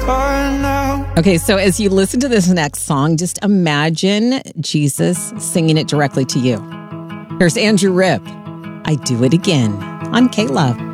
Okay, so as you listen to this next song, just imagine Jesus singing it directly to you. Here's Andrew Ripp. I Do It Again on K-Love.